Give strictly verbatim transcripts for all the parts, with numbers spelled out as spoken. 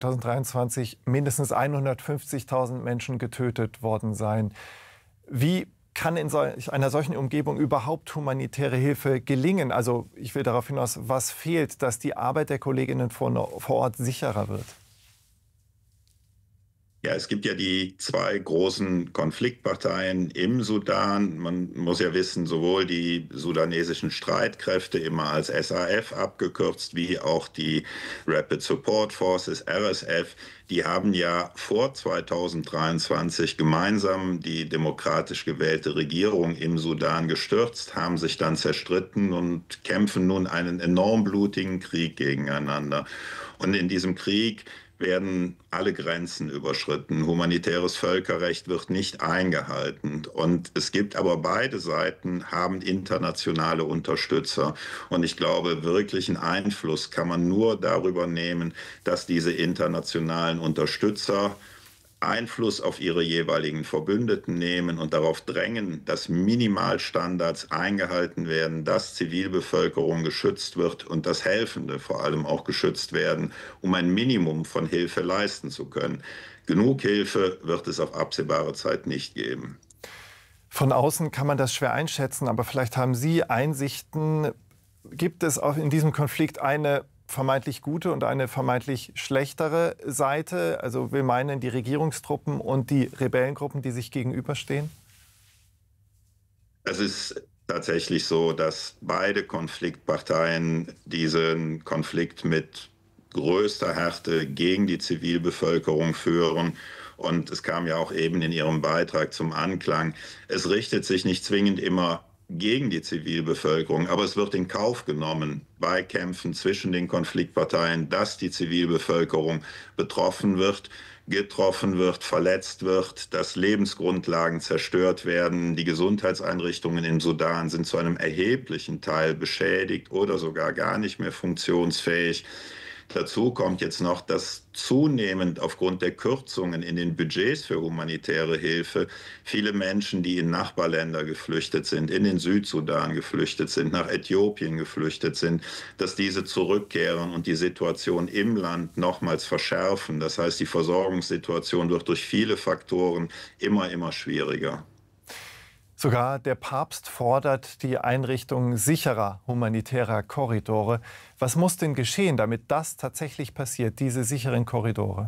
zweitausenddreiundzwanzig mindestens hundertfünfzigtausend Menschen getötet worden sein. Wie kann in solch einer solchen Umgebung überhaupt humanitäre Hilfe gelingen? Also ich will darauf hinaus, was fehlt, dass die Arbeit der Kolleginnen vor, vor Ort sicherer wird? Ja, es gibt ja die zwei großen Konfliktparteien im Sudan. Man muss ja wissen, sowohl die sudanesischen Streitkräfte, immer als S A F abgekürzt, wie auch die Rapid Support Forces, R S F, die haben ja vor zweitausenddreiundzwanzig gemeinsam die demokratisch gewählte Regierung im Sudan gestürzt, haben sich dann zerstritten und kämpfen nun einen enorm blutigen Krieg gegeneinander. Und in diesem Krieg werden alle Grenzen überschritten. Humanitäres Völkerrecht wird nicht eingehalten. Und es gibt aber beide Seiten haben internationale Unterstützer. Und ich glaube, wirklichen Einfluss kann man nur darüber nehmen, dass diese internationalen Unterstützer Einfluss auf ihre jeweiligen Verbündeten nehmen und darauf drängen, dass Minimalstandards eingehalten werden, dass Zivilbevölkerung geschützt wird und dass Helfende vor allem auch geschützt werden, um ein Minimum von Hilfe leisten zu können. Genug Hilfe wird es auf absehbare Zeit nicht geben. Von außen kann man das schwer einschätzen, aber vielleicht haben Sie Einsichten. Gibt es auch in diesem Konflikt eine vermeintlich gute und eine vermeintlich schlechtere Seite? Also will meinen, die Regierungstruppen und die Rebellengruppen, die sich gegenüberstehen? Es ist tatsächlich so, dass beide Konfliktparteien diesen Konflikt mit größter Härte gegen die Zivilbevölkerung führen. Und es kam ja auch eben in Ihrem Beitrag zum Anklang, es richtet sich nicht zwingend immer gegen die Zivilbevölkerung, aber es wird in Kauf genommen bei Kämpfen zwischen den Konfliktparteien, dass die Zivilbevölkerung betroffen wird, getroffen wird, verletzt wird, dass Lebensgrundlagen zerstört werden. Die Gesundheitseinrichtungen im Sudan sind zu einem erheblichen Teil beschädigt oder sogar gar nicht mehr funktionsfähig. Dazu kommt jetzt noch, dass zunehmend aufgrund der Kürzungen in den Budgets für humanitäre Hilfe viele Menschen, die in Nachbarländer geflüchtet sind, in den Südsudan geflüchtet sind, nach Äthiopien geflüchtet sind, dass diese zurückkehren und die Situation im Land nochmals verschärfen. Das heißt, die Versorgungssituation wird durch viele Faktoren immer, immer schwieriger. Sogar der Papst fordert die Einrichtung sicherer humanitärer Korridore. Was muss denn geschehen, damit das tatsächlich passiert, diese sicheren Korridore?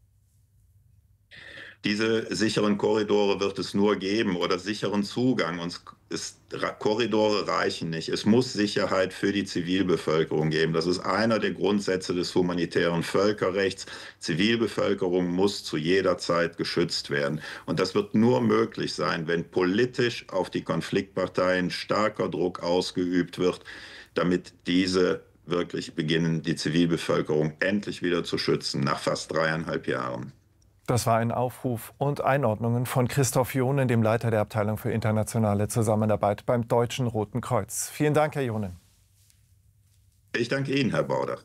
Diese sicheren Korridore wird es nur geben oder sicheren Zugang. Und es, Korridore reichen nicht. Es muss Sicherheit für die Zivilbevölkerung geben. Das ist einer der Grundsätze des humanitären Völkerrechts. Zivilbevölkerung muss zu jeder Zeit geschützt werden. Und das wird nur möglich sein, wenn politisch auf die Konfliktparteien starker Druck ausgeübt wird, damit diese wirklich beginnen, die Zivilbevölkerung endlich wieder zu schützen, nach fast dreieinhalb Jahren. Das war ein Aufruf und Einordnungen von Christoph Jonen, dem Leiter der Abteilung für internationale Zusammenarbeit beim Deutschen Roten Kreuz. Vielen Dank, Herr Jonen. Ich danke Ihnen, Herr Baudach.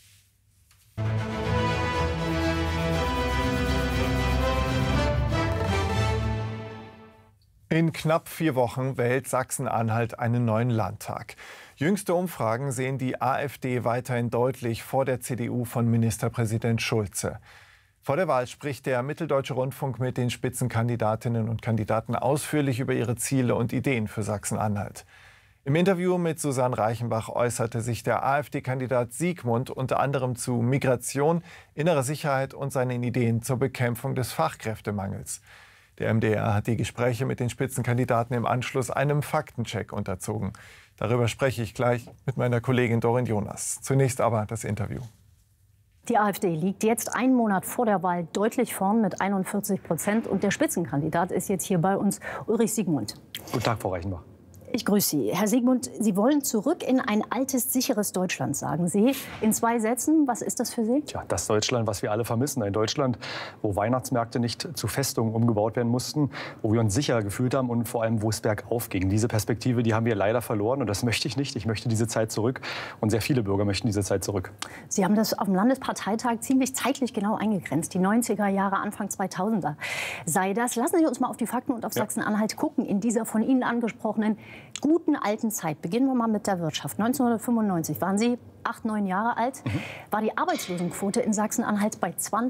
In knapp vier Wochen wählt Sachsen-Anhalt einen neuen Landtag. Jüngste Umfragen sehen die AfD weiterhin deutlich vor der C D U von Ministerpräsident Schulze. Vor der Wahl spricht der Mitteldeutsche Rundfunk mit den Spitzenkandidatinnen und Kandidaten ausführlich über ihre Ziele und Ideen für Sachsen-Anhalt. Im Interview mit Susanne Reichenbach äußerte sich der AfD-Kandidat Siegmund unter anderem zu Migration, innerer Sicherheit und seinen Ideen zur Bekämpfung des Fachkräftemangels. Der M D R hat die Gespräche mit den Spitzenkandidaten im Anschluss einem Faktencheck unterzogen. Darüber spreche ich gleich mit meiner Kollegin Dorin Jonas. Zunächst aber das Interview. Die AfD liegt jetzt einen Monat vor der Wahl deutlich vorn mit einundvierzig Prozent. Und der Spitzenkandidat ist jetzt hier bei uns, Ulrich Siegmund. Guten Tag, Frau Reichenbach. Ich grüße Sie. Herr Siegmund, Sie wollen zurück in ein altes, sicheres Deutschland, sagen Sie. In zwei Sätzen, was ist das für Sie? Tja, das Deutschland, was wir alle vermissen. Ein Deutschland, wo Weihnachtsmärkte nicht zu Festungen umgebaut werden mussten, wo wir uns sicher gefühlt haben und vor allem, wo es bergauf ging. Diese Perspektive, die haben wir leider verloren und das möchte ich nicht. Ich möchte diese Zeit zurück und sehr viele Bürger möchten diese Zeit zurück. Sie haben das auf dem Landesparteitag ziemlich zeitlich genau eingegrenzt. Die neunziger Jahre, Anfang zweitausender sei das. Lassen Sie uns mal auf die Fakten und auf Ja. Sachsen-Anhalt gucken in dieser von Ihnen angesprochenen guten alten Zeit, beginnen wir mal mit der Wirtschaft. neunzehnhundertfünfundneunzig waren Sie acht, neun Jahre alt, mhm. war die Arbeitslosenquote in Sachsen-Anhalt bei zwanzig